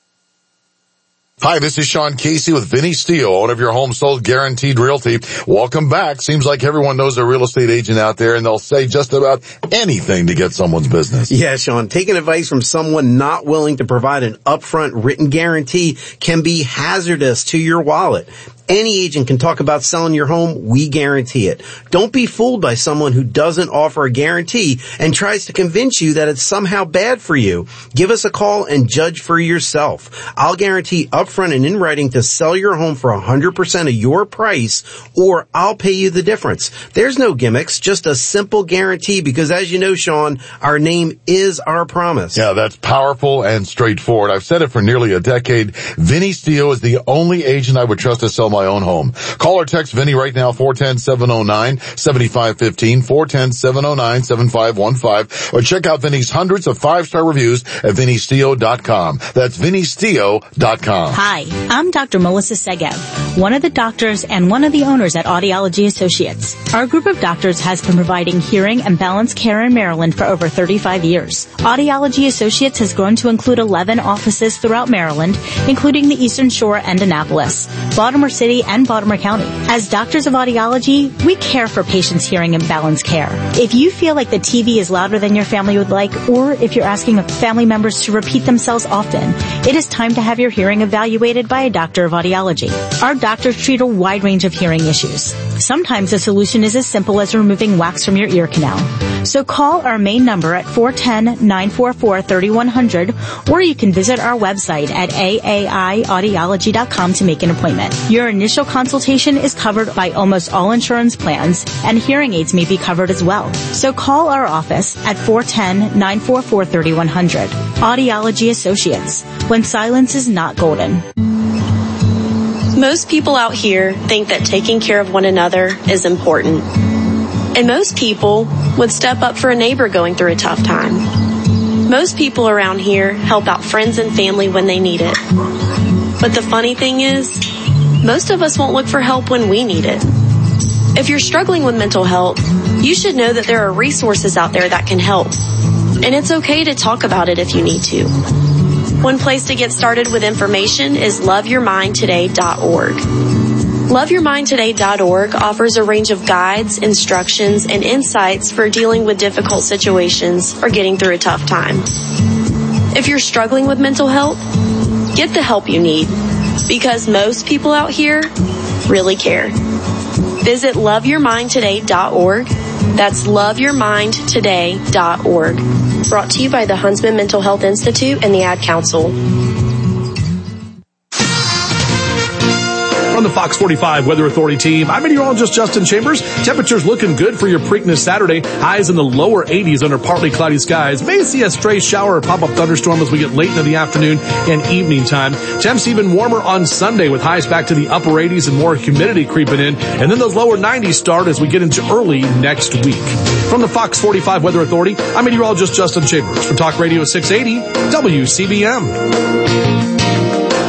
Hi, this is Sean Casey with Vinny Steele, owner of your home sold guaranteed realty. Welcome back. Seems like everyone knows a real estate agent out there, and they'll say just about anything to get someone's business. Yeah, Sean, taking advice from someone not willing to provide an upfront written guarantee can be hazardous to your wallet. Any agent can talk about selling your home. We guarantee it. Don't be fooled by someone who doesn't offer a guarantee and tries to convince you that it's somehow bad for you. Give us a call and judge for yourself. I'll guarantee upfront and in writing to sell your home for one hundred percent of your price, or I'll pay you the difference. There's no gimmicks, just a simple guarantee, because as you know, Sean, our name is our promise. Yeah, that's powerful and straightforward. I've said it for nearly a decade. Vinny Steele is the only agent I would trust to sell my own home. Call or text Vinny right now, four one zero, seven zero nine, seven five one five, four one zero, seven zero nine, seven five one five, or check out Vinny's hundreds of five-star reviews at vinny steele dot com. That's vinny steele dot com. Hi, I'm Doctor Melissa Segev, one of the doctors and one of the owners at Audiology Associates. Our group of doctors has been providing hearing and balance care in Maryland for over thirty-five years. Audiology Associates has grown to include eleven offices throughout Maryland, including the Eastern Shore and Annapolis, Baltimore City, and Baltimore County. As doctors of audiology, we care for patients' hearing and balance care. If you feel like the T V is louder than your family would like, or if you're asking family members to repeat themselves often, it is time to have your hearing evaluated by a doctor of audiology. Our doctors treat a wide range of hearing issues. Sometimes the solution is as simple as removing wax from your ear canal. So call our main number at four one zero, nine four four, three one zero zero, or you can visit our website at a a i audiology dot com to make an appointment. Your initial consultation is covered by almost all insurance plans, and hearing aids may be covered as well. So call our office at four one zero, nine four four, three one zero zero. Audiology Associates, when silence is not golden. Most people out here think that taking care of one another is important. And most people would step up for a neighbor going through a tough time. Most people around here help out friends and family when they need it. But the funny thing is, most of us won't look for help when we need it. If you're struggling with mental health, you should know that there are resources out there that can help. And it's okay to talk about it if you need to. One place to get started with information is love your mind today dot org. love your mind today dot org offers a range of guides, instructions, and insights for dealing with difficult situations or getting through a tough time. If you're struggling with mental health, get the help you need, because most people out here really care. Visit love your mind today dot org. That's love your mind today dot org. Brought to you by the Huntsman Mental Health Institute and the Ad Council. From the Fox forty-five Weather Authority team, I'm meteorologist Justin Chambers. Temperatures looking good for your Preakness Saturday. Highs in the lower eighties under partly cloudy skies. May see a stray shower or pop-up thunderstorm as we get late into the afternoon and evening time. Temps even warmer on Sunday with highs back to the upper eighties and more humidity creeping in. And then those lower nineties start as we get into early next week. From the Fox forty-five Weather Authority, I'm meteorologist Justin Chambers for Talk Radio six eighty W C B M.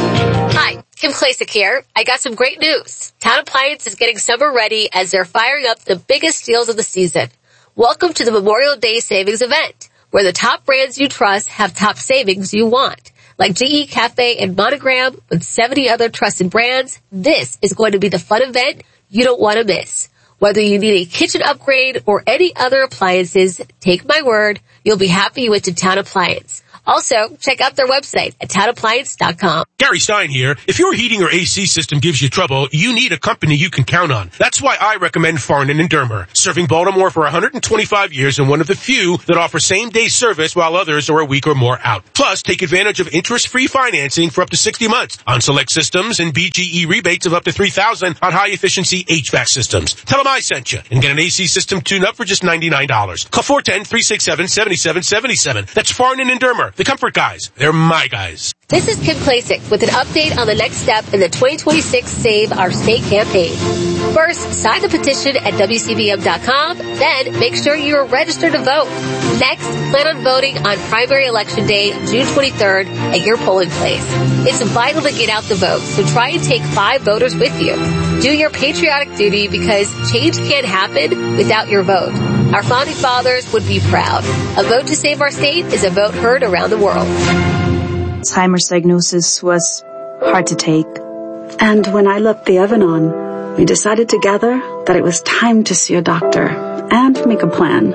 Kim Klacik here. I got some great news. Town Appliance is getting summer ready as they're firing up the biggest deals of the season. Welcome to the Memorial Day Savings Event, where the top brands you trust have top savings you want. Like G E Cafe and Monogram with seventy other trusted brands, this is going to be the fun event you don't want to miss. Whether you need a kitchen upgrade or any other appliances, take my word, you'll be happy you went to Town Appliance. Also, check out their website at town appliance dot com. Gary Stein here. If your heating or A C system gives you trouble, you need a company you can count on. That's why I recommend Farnan and Dermer, serving Baltimore for one hundred twenty-five years and one of the few that offer same-day service while others are a week or more out. Plus, take advantage of interest-free financing for up to sixty months on select systems and B G E rebates of up to three thousand dollars on high-efficiency H V A C systems. Tell them I sent you and get an A C system tune-up for just ninety-nine dollars. Call four one zero, three six seven, seven seven seven seven. That's Farnan and Dermer. The Comfort Guys. They're my guys. This is Kim Klacik with an update on the next step in the twenty twenty-six Save Our State campaign. First, sign the petition at W C B M dot com. Then, make sure you are registered to vote. Next, plan on voting on primary election day, June twenty-third, at your polling place. It's vital to get out the vote, so try and take five voters with you. Do your patriotic duty because change can't happen without your vote. Our founding fathers would be proud. A vote to save our state is a vote heard around the world. Alzheimer's diagnosis was hard to take. And when I left the Evanon, we decided together that it was time to see a doctor and make a plan.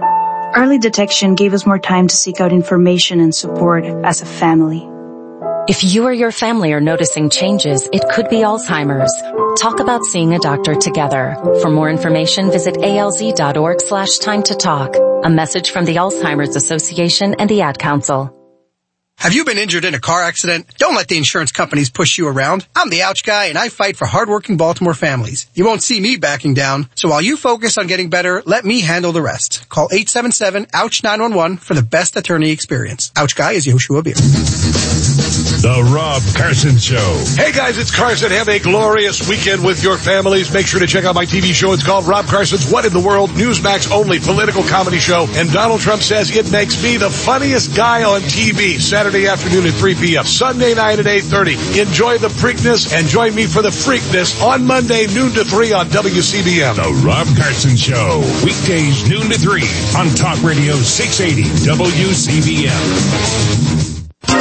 Early detection gave us more time to seek out information and support as a family. If you or your family are noticing changes, it could be Alzheimer's. Talk about seeing a doctor together. For more information, visit alz.org slash time to talk. A message from the Alzheimer's Association and the Ad Council. Have you been injured in a car accident? Don't let the insurance companies push you around. I'm the ouch guy, and I fight for hardworking Baltimore families. You won't see me backing down, so while you focus on getting better, let me handle the rest. Call eight seven seven, ouch nine one one for the best attorney experience. Ouch guy is Yoshua Beer. The Rob Carson Show. Hey guys, it's Carson. Have a glorious weekend with your families. Make sure to check out my T V show. It's called Rob Carson's What in the World? Newsmax only political comedy show. And Donald Trump says it makes me the funniest guy on T V. Saturday afternoon at three p.m. Sunday night at eight thirty. Enjoy the Preakness and join me for the Freakness on Monday noon to three on W C B M. The Rob Carson Show. Weekdays noon to three on Talk Radio six eighty W C B M.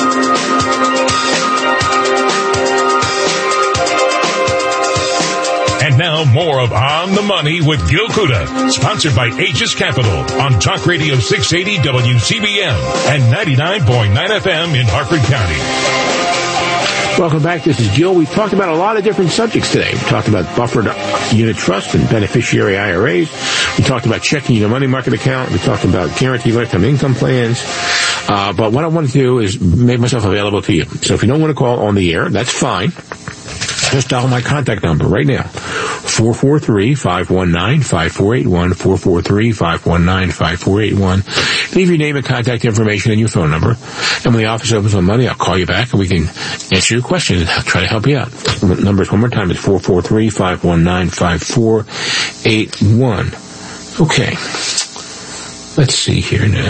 And now more of On the Money with Gil Kuda, sponsored by Aegis Capital on Talk Radio six eighty W C B M and ninety-nine point nine F M in Harford County. Welcome back. This is Gil. We've talked about a lot of different subjects today. We talked about buffered unit trust and beneficiary I R As. We talked about checking your money market account. We talked about guaranteed lifetime income plans. Uh, but what I want to do is make myself available to you. So if you don't want to call on the air, that's fine. Just dial my contact number right now. four four three, five one nine, five four eight one, four four three, five one nine, five four eight one. Leave your name and contact information and your phone number. And when the office opens on Monday, I'll call you back and we can answer your question and try to help you out. The numbers one more time is four four three, five one nine, five four eight one. Okay. Let's see here now.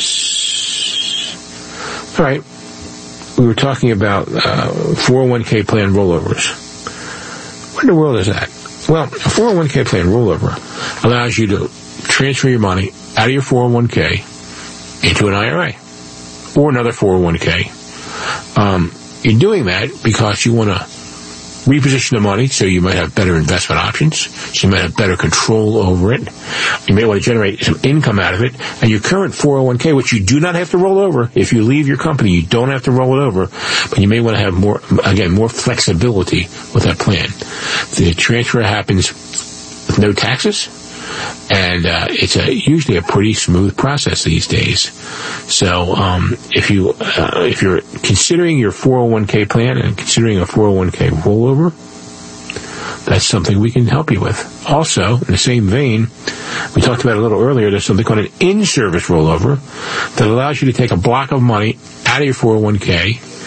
All right. We were talking about uh, four oh one k plan rollovers. What in the world is that? Well, a four oh one k plan rollover allows you to transfer your money out of your four oh one k into an I R A or another four oh one k. Um, you're doing that because you want to reposition the money so you might have better investment options, so you might have better control over it. You may want to generate some income out of it. And your current four oh one k, which you do not have to roll over, if you leave your company, you don't have to roll it over, but you may want to have more, again, more flexibility with that plan. The transfer happens with no taxes, and uh, it's a, usually a pretty smooth process these days. So um, if you uh, if you're considering your four oh one k plan and considering a four oh one k rollover, that's something we can help you with. Also, in the same vein, we talked about it a little earlier, there's something called an in-service rollover that allows you to take a block of money out of your four oh one k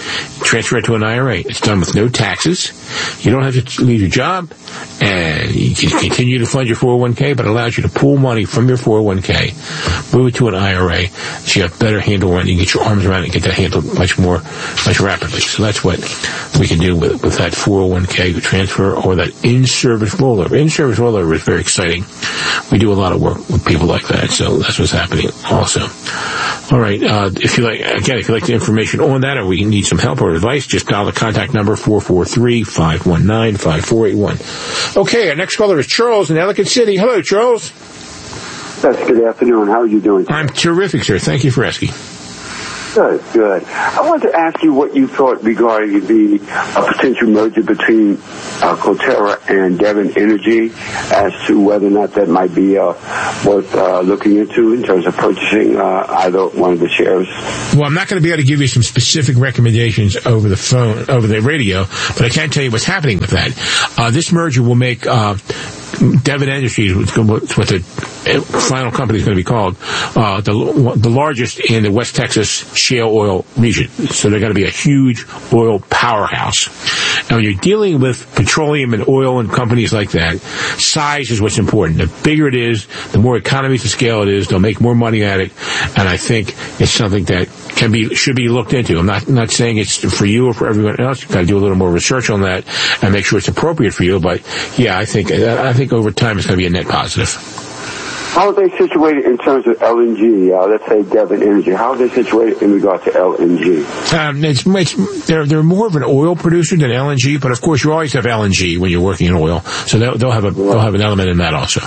transfer it to an I R A. It's done with no taxes. You don't have to leave your job, and you can continue to fund your four oh one k, but it allows you to pull money from your four oh one k, move it to an I R A, so you have better handle on it. You can get your arms around it and get that handled much more, much rapidly. So that's what we can do with, with that four oh one k transfer or that in-service rollover. In-service rollover is very exciting. We do a lot of work with people like that, so that's what's happening also. All right, uh, if you like, again, if you like the information on that or we need some help or advice, just dial the contact number four four three, five one nine, five four eight one. Okay, our next caller is Charles in Ellicott City. Hello, Charles. Yes, good afternoon. How are you doing today? I'm terrific, sir. Thank you for asking. Good, good. I wanted to ask you what you thought regarding the uh, potential merger between uh, Coterra and Devon Energy, as to whether or not that might be uh, worth uh, looking into in terms of purchasing uh, either one of the shares. Well, I'm not going to be able to give you some specific recommendations over the phone, over the radio, but I can tell you what's happening with that. Uh, this merger will make uh, Devon Industries, what's what the final company is going to be called, uh, the the largest in the West Texas shale oil region. So they're going to be a huge oil powerhouse. Now, when you're dealing with petroleum and oil and companies like that, size is what's important. The bigger it is, the more economies of scale it is, they'll make more money at it. And I think it's something that can be, should be looked into. I'm not, not saying it's for you or for everyone else. You've got to do a little more research on that and make sure it's appropriate for you. But yeah, I think, I think over time it's going to be a net positive. How are they situated in terms of L N G? Uh, let's say Devon Energy. How are they situated in regard to L N G? Um, it's, it's, they're, they're more of an oil producer than L N G, but of course you always have L N G when you're working in oil. So they'll, they'll have a, they'll have an element in that also.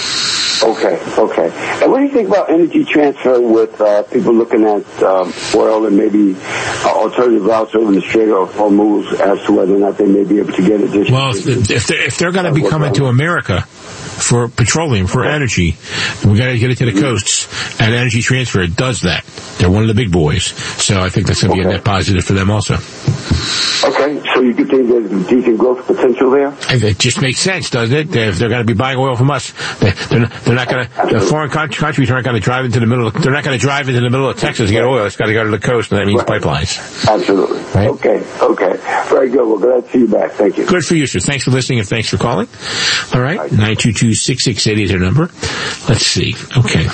Okay, okay. And what do you think about energy transfer with uh, people looking at um, oil and maybe uh, alternative routes over the Strait of Hormuz as to whether or not they may be able to get additional? Well, if, if they're, if they're going to be coming to America for petroleum, for energy, we got to get it to the coasts, and Energy Transfer does that. They're one of the big boys. So I think that's going to be a net positive for them also. Okay, so you could think there's decent growth potential there? It just makes sense, doesn't it? If they're going to be buying oil from us, they're not, they're not going to, the foreign countries aren't going to drive into the middle of, they're not going to drive into the middle of Texas to get oil. It's got to go to the coast, and that means right. Pipelines. Absolutely. Right? Okay, okay. Very good. Well, glad to see you back. Thank you. Good for you, sir. Thanks for listening, and thanks for calling. All right, nine two two, six six eight is our number. Let's see. Okay.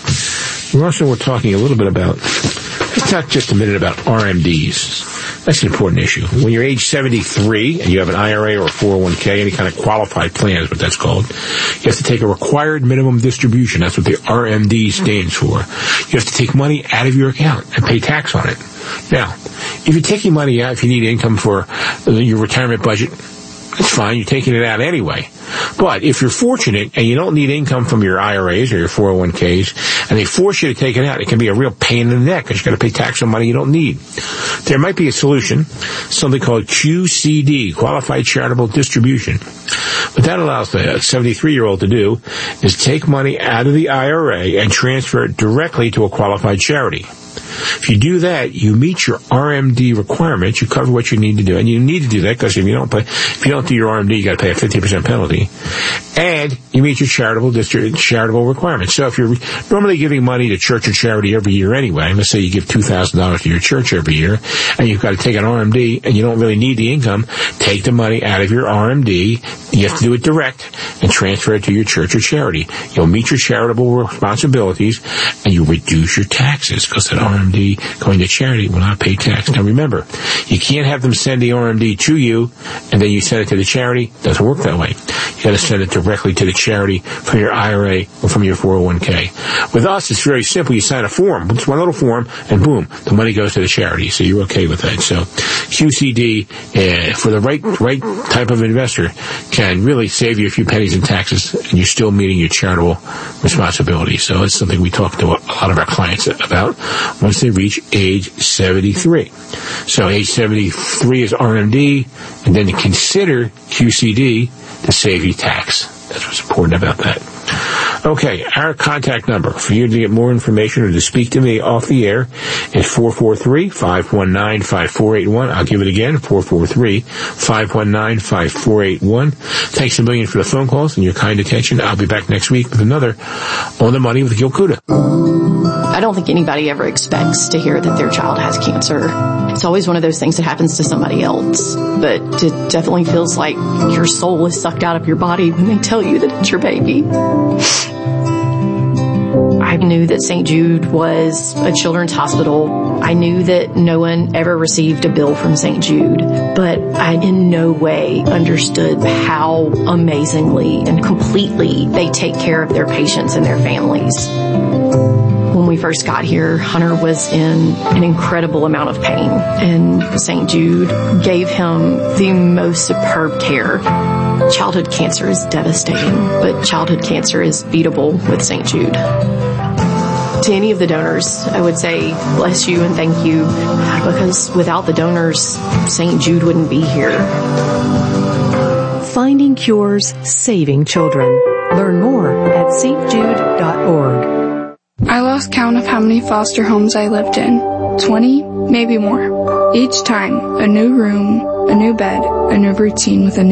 We're also we're talking a little bit about, let's talk just a minute about R M Ds. That's an important issue. When you're age seventy-three and you have an I R A or a four oh one k, any kind of qualified plan is what that's called, you have to take a required minimum distribution. That's what the R M D stands for. You have to take money out of your account and pay tax on it. Now, if you're taking money out, if you need income for your retirement budget, that's fine. You're taking it out anyway. But if you're fortunate and you don't need income from your I R As or your four oh one k's, and they force you to take it out, it can be a real pain in the neck because you've got to pay tax on money you don't need. There might be a solution, something called Q C D, Qualified Charitable Distribution. What that allows the seventy-three-year-old to do is take money out of the I R A and transfer it directly to a qualified charity. If you do that, you meet your R M D requirements. You cover what you need to do, and you need to do that because if you don't pay, if you don't do your R M D, you got to pay a fifty percent penalty. And you meet your charitable district, charitable requirements. So if you're normally giving money to church or charity every year anyway, let's say you give two thousand dollars to your church every year, and you've got to take an R M D, and you don't really need the income, take the money out of your R M D. You have to do it direct and transfer it to your church or charity. You'll meet your charitable responsibilities, and you reduce your taxes because that R M D going to charity will not pay tax. Now remember, you can't have them send the R M D to you and then you send it to the charity. It doesn't work that way. You got to send it directly to the charity from your I R A or from your four oh one k. With us, it's very simple. You sign a form. It's one little form, and boom, the money goes to the charity. So you're okay with that. So Q C D, uh, for the right right type of investor, can really save you a few pennies in taxes, and you're still meeting your charitable responsibility. So it's something we talk to a lot of our clients about once they reach age seventy-three. So age seventy-three is R M D, and then to consider Q C D to save you tax. That's what's important about that. Okay, our contact number for you to get more information or to speak to me off the air is four four three, five one nine, five four eight one. I'll give it again, four four three, five one nine, five four eight one. Thanks a million for the phone calls and your kind attention. I'll be back next week with another On the Money with Gil Kuda. I don't think anybody ever expects to hear that their child has cancer. It's always one of those things that happens to somebody else. But it definitely feels like your soul is sucked out of your body when they tell you that it's your baby. I knew that Saint Jude was a children's hospital. I knew that no one ever received a bill from Saint Jude, but I in no way understood how amazingly and completely they take care of their patients and their families. When we first got here, Hunter was in an incredible amount of pain, and Saint Jude gave him the most superb care. Childhood cancer is devastating, but childhood cancer is beatable with Saint Jude. To any of the donors, I would say bless you and thank you, because without the donors, Saint Jude wouldn't be here. Finding cures, saving children. Learn more at s t jude dot org. I lost count of how many foster homes I lived in. twenty, maybe more. Each time, a new room, a new bed, a new routine with a new